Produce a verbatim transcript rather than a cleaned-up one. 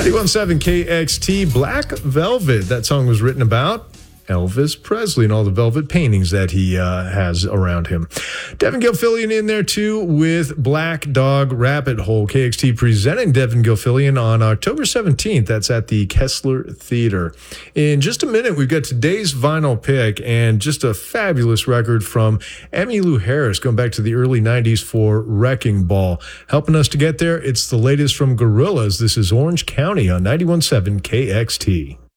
ninety-one point seven K X T, Black Velvet. That song was written about Elvis Presley and all the velvet paintings that he uh, has around him. Devin Gilfillian in there too with Black Dog Rabbit Hole. K X T presenting Devin Gilfillian on October seventeenth. That's at the Kessler Theater. In just a minute, we've got today's vinyl pick and just a fabulous record from Emmylou Harris going back to the early nineties for Wrecking Ball. Helping us to get there, it's the latest from Gorillaz. This is Orange County on ninety-one point seven K X T.